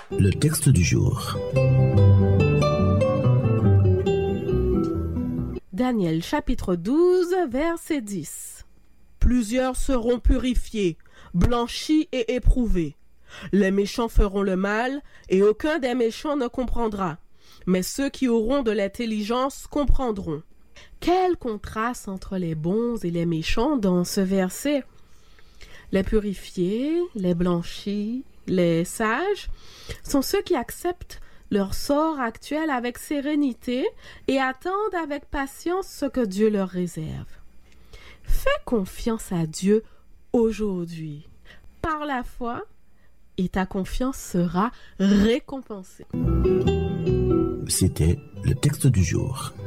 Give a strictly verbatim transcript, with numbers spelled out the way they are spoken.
Le texte du jour. Daniel chapitre douze, verset dix. Plusieurs seront purifiés, blanchis et éprouvés. Les méchants feront le mal, et aucun des méchants ne comprendra. Mais ceux qui auront de l'intelligence comprendront. Quel contraste entre les bons et les méchants dans ce verset. Les purifiés, les blanchis, les sages sont ceux qui acceptent leur sort actuel avec sérénité et attendent avec patience ce que Dieu leur réserve. Fais confiance à Dieu aujourd'hui par la foi et ta confiance sera récompensée. C'était le texte du jour.